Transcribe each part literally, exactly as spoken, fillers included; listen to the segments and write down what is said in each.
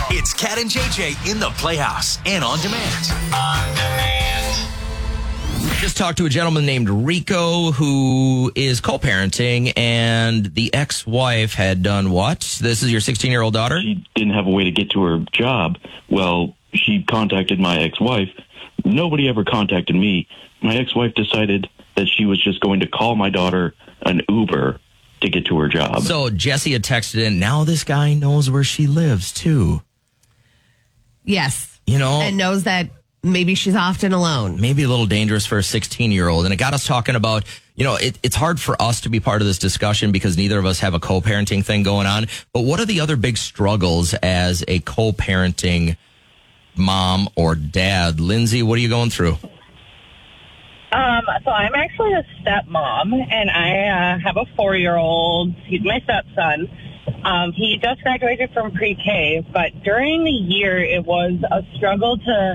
It's Cat and J J in the Playhouse and on demand. On demand. Just talked to a gentleman named Rico who is co-parenting, and the ex-wife had done what? This is your sixteen-year-old daughter? She didn't have a way to get to her job. Well, she contacted my ex-wife. Nobody ever contacted me. My ex-wife decided that she was just going to call my daughter an Uber to get to her job. So Jesse had texted in, now this guy knows where she lives, too. Yes. You know? And knows that maybe she's often alone. Maybe a little dangerous for a sixteen-year-old. And it got us talking about, you know, it, it's hard for us to be part of this discussion because neither of us have a co-parenting thing going on. But what are the other big struggles as a co-parenting mom or dad? Lindsay, what are you going through? Um, so I'm actually a stepmom, and I uh, have a four-year-old. He's my stepson. Um, he just graduated from pre-K, but during the year, it was a struggle to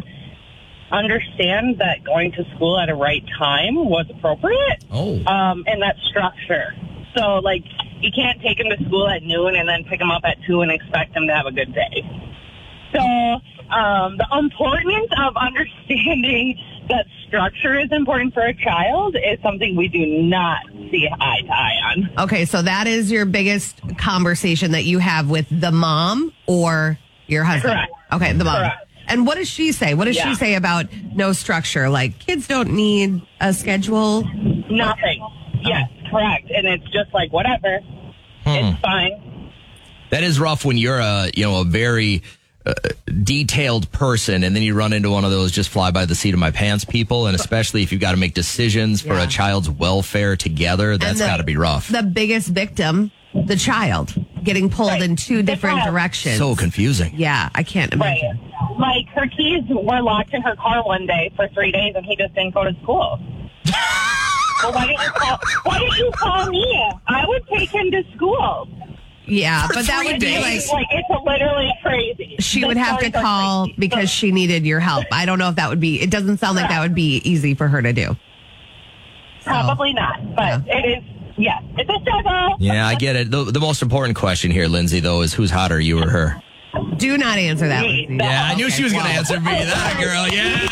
understand that going to school at a right time was appropriate. Oh. Um, and that structure. So, like, you can't take him to school at noon and then pick him up at two and expect him to have a good day. So, um, the importance of understanding that structure is important for a child is something we do not see eye to eye on. Okay, so that is your biggest conversation that you have with the mom or your husband? Correct. Okay, the mom. Correct. And what does she say? What does Yeah. she say about no structure? Like, kids don't need a schedule? Nothing. Yes, correct. And it's just like, whatever. Hmm. It's fine. That is rough when you're a, you know, a very uh, detailed person, and then you run into one of those just fly by the seat of my pants people, and especially if you've got to make decisions for Yeah. a child's welfare together, that's the- got to be rough. The biggest victim, the child, getting pulled Right. in two The different child. directions. So confusing. Yeah, I can't Right. imagine. Like, her keys were locked in her car one day for three days, and he just didn't go to school. Well, why didn't you call, why didn't you call me? I would take him to school. Yeah, but that three would be days? like, Like, it's literally crazy. she The would have to stories are call crazy. because So- she needed your help. I don't know if that would be, it doesn't sound like that would be easy for her to do. Probably not, but it is, yes, it's a struggle. Yeah, I get it. The, the most important question here, Lindsay, though, is who's hotter, you or her? Do not answer that. Me. Lindsay. Yeah, I knew Okay, she was going to well. answer me. That girl,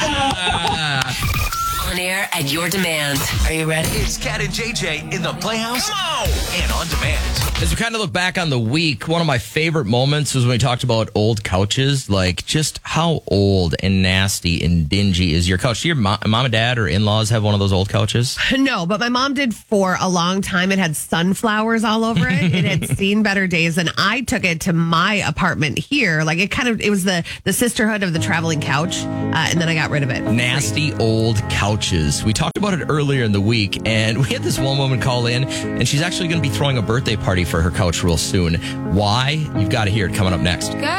yeah. On air at your demand. Are you ready? It's Cat and J J in the Playhouse and on demand. As we kind of look back on the week, one of my favorite moments was when we talked about old couches, like just how old and nasty and dingy is your couch. Do your mom, mom and dad or in-laws have one of those old couches? No, but my mom did for a long time. It had sunflowers all over it. It had seen better days, and I took it to my apartment here. Like, it kind of, it was the, the sisterhood of the traveling couch, uh, and then I got rid of it. Nasty old couches. We talked about it earlier in the week, and we had this one woman call in, and she's actually going to be throwing a birthday party for her couch real soon. Why? You've got to hear it coming up next.